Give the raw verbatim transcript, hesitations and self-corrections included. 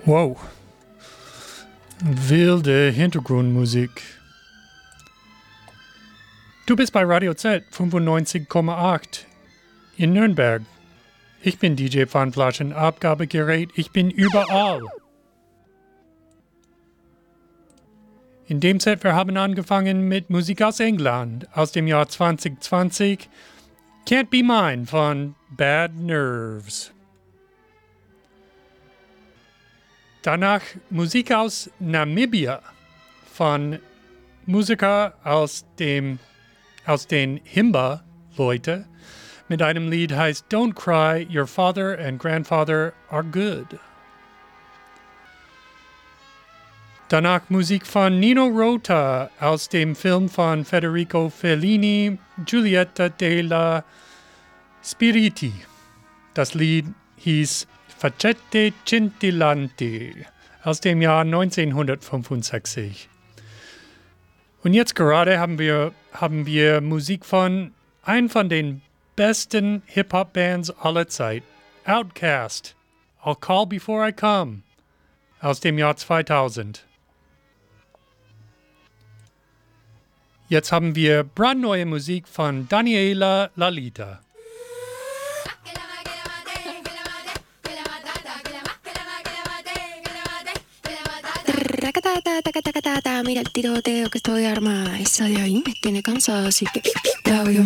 Wow. Wilde Hintergrundmusik. Du bist bei Radio Z fünfundneunzig Komma acht in Nürnberg. Ich bin D J Pfannflaschen, Abgabegerät, ich bin überall. In dem Set, wir haben angefangen mit Musik aus England, aus dem Jahr zwanzig zwanzig. Can't Be Mine von Bad Nerves. Danach Musik aus Namibia von Musiker aus dem aus den Himba-Leute mit einem Lied heißt Don't Cry, Your Father and Grandfather Are Good. Danach Musik von Nino Rota aus dem Film von Federico Fellini, Giulietta della Spiriti. Das Lied hieß Facette Scintillanti aus dem Jahr neunzehnhundertfünfundsechzig. Und jetzt gerade haben wir, haben wir Musik von einem von den besten Hip-Hop-Bands aller Zeit, Outkast, I'll Call Before I Come, aus dem Jahr zweitausend. Jetzt haben wir brandneue Musik von Daniela Lalita. Mira el tiroteo que estoy armada. Esa de ahí me tiene cansada, así que la voy a